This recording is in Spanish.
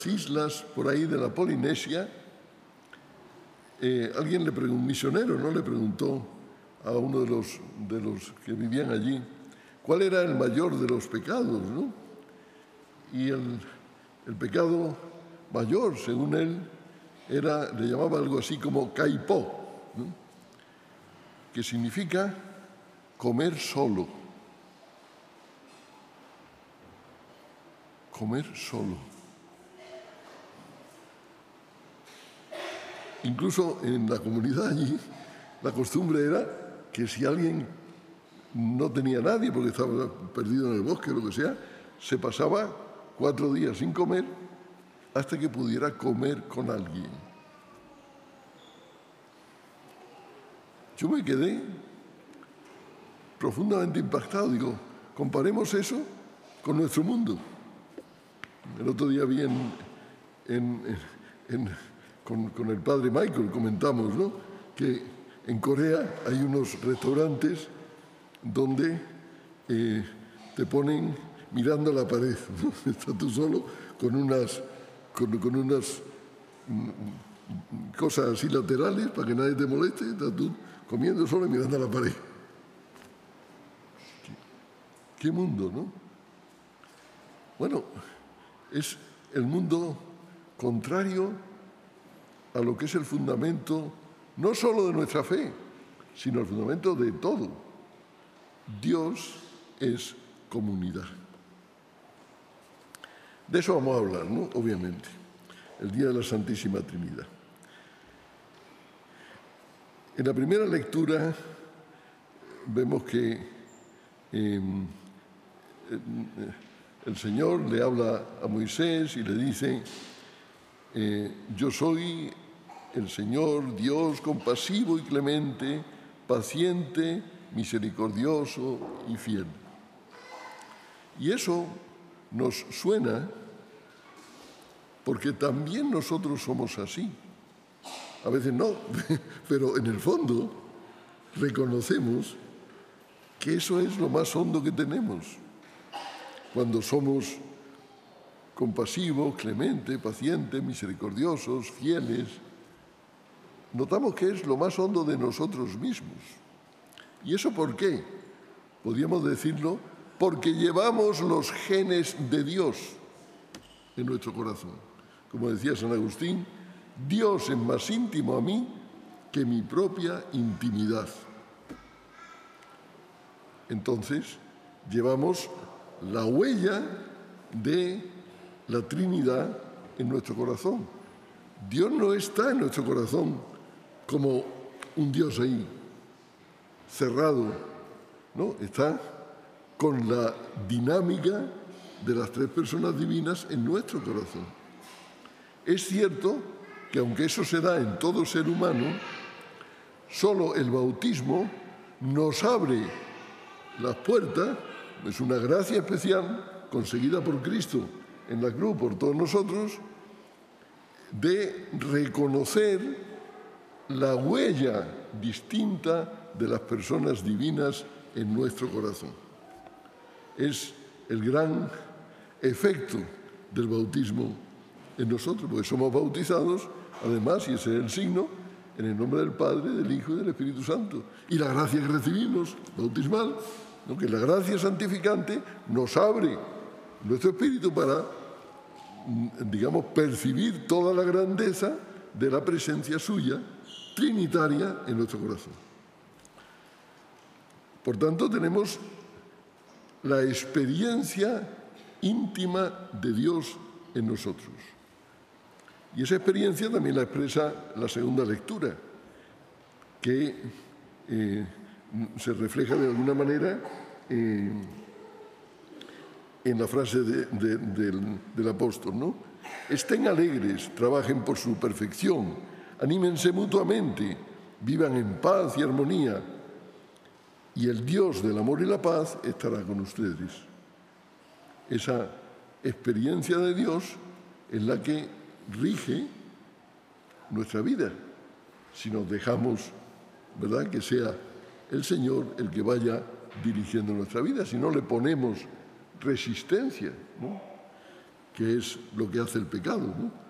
islas por ahí de la Polinesia, alguien le preguntó, un misionero, ¿no?, le preguntó a uno de los que vivían allí cuál era el mayor de los pecados, ¿no? Y el pecado mayor, según él, le llamaba algo así como caipó, ¿no?, que significa comer solo. Comer solo. Incluso en la comunidad allí, la costumbre era que si alguien no tenía nadie porque estaba perdido en el bosque o lo que sea, se pasaba 4 días sin comer hasta que pudiera comer con alguien. Yo me quedé profundamente impactado. Digo, comparemos eso con nuestro mundo. El otro día vi con el padre Michael, comentamos, ¿no?, que en Corea hay unos restaurantes donde te ponen mirando la pared, ¿no? Estás tú solo con unas cosas así laterales para que nadie te moleste, estás tú comiendo solo y mirando a la pared. ¿Qué mundo, no? Bueno, es el mundo contrario a lo que es el fundamento no solo de nuestra fe, sino el fundamento de todo. Dios es comunidad. De eso vamos a hablar, ¿no?, obviamente, el día de la Santísima Trinidad. En la primera lectura vemos que el Señor le habla a Moisés y le dice: yo soy el Señor Dios compasivo y clemente, paciente, misericordioso y fiel. Y eso nos suena porque también nosotros somos así. A veces no, pero en el fondo reconocemos que eso es lo más hondo que tenemos. Cuando somos compasivos, clementes, pacientes, misericordiosos, fieles, notamos que es lo más hondo de nosotros mismos. ¿Y eso por qué? Podríamos decirlo porque llevamos los genes de Dios en nuestro corazón. Como decía San Agustín, Dios es más íntimo a mí que mi propia intimidad. Entonces, llevamos la huella de la Trinidad en nuestro corazón. Dios no está en nuestro corazón como un Dios ahí, cerrado, ¿no? Está con la dinámica de las 3 personas divinas en nuestro corazón. Es cierto que aunque eso se da en todo ser humano, solo el bautismo nos abre las puertas, es una gracia especial conseguida por Cristo en la cruz por todos nosotros, de reconocer la huella distinta de las personas divinas en nuestro corazón. Es el gran efecto del bautismo en nosotros, porque somos bautizados, además, y ese es el signo, en el nombre del Padre, del Hijo y del Espíritu Santo. Y la gracia que recibimos, bautismal, ¿no?, que la gracia santificante nos abre nuestro espíritu para, digamos, percibir toda la grandeza de la presencia suya, trinitaria, en nuestro corazón. Por tanto, tenemos la experiencia íntima de Dios en nosotros. Y esa experiencia también la expresa la segunda lectura, que se refleja de alguna manera en la frase del apóstol, ¿no? Estén alegres, trabajen por su perfección, anímense mutuamente, vivan en paz y armonía, y el Dios del amor y la paz estará con ustedes. Esa experiencia de Dios es la que rige nuestra vida, si nos dejamos, ¿verdad?, que sea el Señor el que vaya dirigiendo nuestra vida, si no le ponemos resistencia, ¿no? que es lo que hace el pecado, ¿no?